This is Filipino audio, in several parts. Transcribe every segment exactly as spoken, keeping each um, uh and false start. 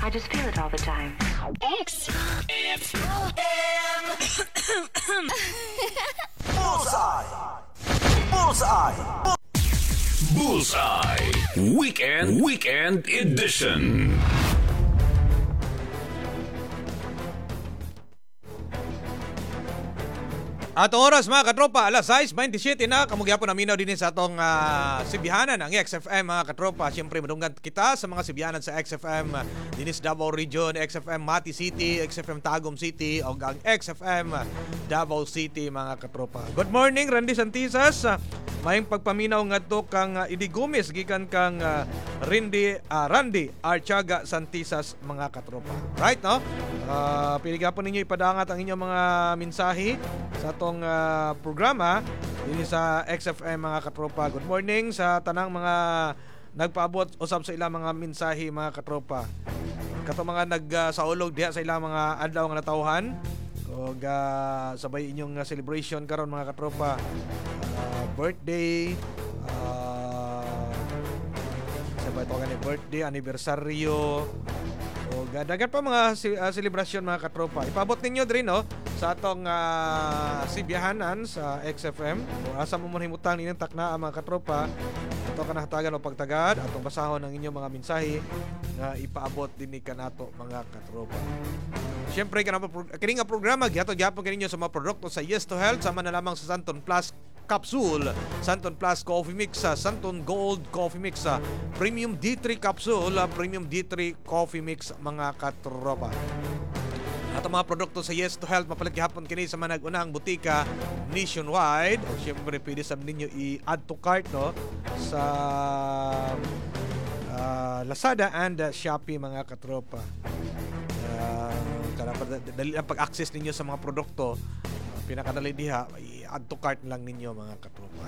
I just feel it all the time. X F M. Bullseye. Bullseye. Bullseye. Weekend Weekend Edition. At oras mga katropa, alas sais twenty-seven na, kamugyapon naminaw din sa atong uh, Sibihanan, ang X F M mga katropa. Siyempre madunggan kita sa mga Sibihanan sa X F M dinis Davao Region, X F M Mati City, X F M Tagum City, o ang X F M Davao City mga katropa. Good morning, Randy Santisas. Mayong pagpaminaw nga to kang uh, Idi Gomez, gikan kang uh, Randy, uh, Randy Archaga Santisas mga katropa. Right, no? Uh, Piligapon ninyo ipadangat ang inyong mga mensahe sa atong uh, programa din sa X F M mga katropa. Good morning sa tanang mga nagpaabot usab sa ilang mga mensahe mga katropa. Kato mga nagsaulog uh, diha sa ilang mga adlaw nga natawhan ug uh, sabay inyong uh, celebration karon mga katropa. Uh, birthday, uh, sabay to gani birthday, anibersaryo, o dagat pa mga uh, celebration mga katropa. Ipabot ninyo diri no sa atong uh, Sibihanan sa X F M. O asa mo man himutang ninyong takna mga katropa. Ito kanahatagan o pagtagad atong basahon ang inyong mga mensahe na ipaabot din ni kanato mga katropa. Siyempre kanang kini nga programa gihatod gyapon kaninyo sa mga produkto sa Yes to Health, sama na lamang sa Santon Plus Capsule, Santon Plus Coffee Mix, Santon Gold Coffee Mix, Premium D three Capsule, Premium D three Coffee Mix mga katropa. At ang mga produkto sa Yes to Health mapalit gihapon kini sa mga nag-unang butika nationwide. O siyempre pwede sa ninyo i-add to cart no sa uh, Lazada and uh, Shopee mga katropa. Uh, dali ang pag-access ninyo sa mga produkto, uh, pinakadali diha i-add to cart lang ninyo mga katropa.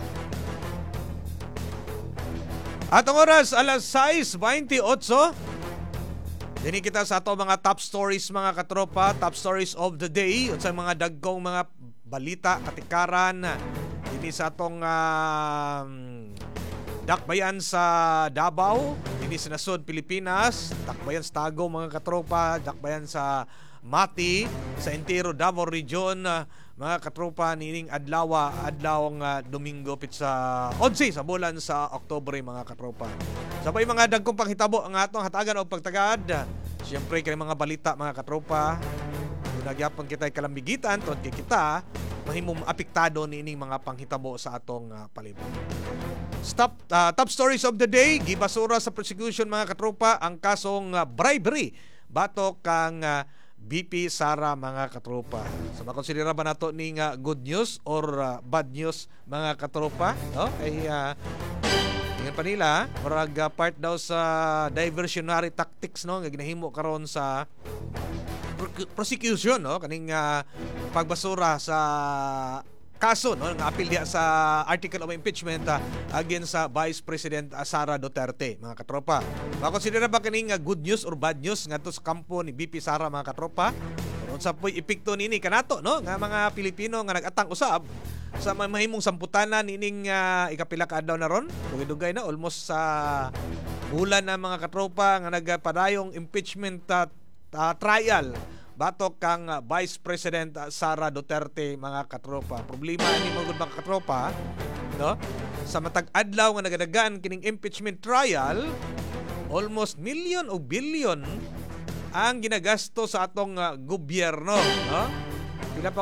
At ang oras alas sais twenty-eight. Dini kita sa ato mga top stories mga katropa, top stories of the day, at sa mga dagkong mga balita, katikaran, dini sa atong uh, dakbayan sa Davao, dini sa nasod Pilipinas, dakbayan sa Tagum mga katropa, dakbayan sa Mati, sa entero Davao Region, uh, mga katropa nining adlaw adlawang uh, Domingo pit sa eleven sa bulan sa Oktubre mga katropa. Sabay mga dagkong panghitabo ang atong hatagan og pagtagad. Siyempre kay mga balita mga katropa. Nagyapon kita kalambigitan tungod kay kita mahimong apektado niining mga panghitabo sa atong uh, palibot. Stop uh, top stories of the day, gibasura sa prosecution mga katropa ang kasong uh, bribery batok kang uh, B P Sara mga katropa. So makonsidera ba nato ning uh, good news or uh, bad news mga katropa? No? Ay uh, tingnan pa nila, murag uh, part daw sa diversionary tactics no nga ginahimo karon sa pr- prosecution no kaning uh, pagbasura sa kaso no nga apil diha sa article of impeachment uh, against sa Vice President uh, Sara Duterte mga katropa. Makonsidera ba kaning uh, good news or bad news ngadto sa kampo ni B P Sara mga katropa? Unsa poy epekto nini kanato no nga mga Pilipino nga nag-atang usab sa mahimong samputanan nining uh, ikapila ka adlaw na ron. Dugay-dugay na almost sa bulan na mga katropa nga nagpadayong impeachment uh, uh, trial batok kang uh, Vice President uh, Sara Duterte mga katropa. Problema ni mga mga katropa no sa matag adlaw nga nagadagan kining impeachment trial, almost million o billion ang ginagasto sa atong uh, gobyerno no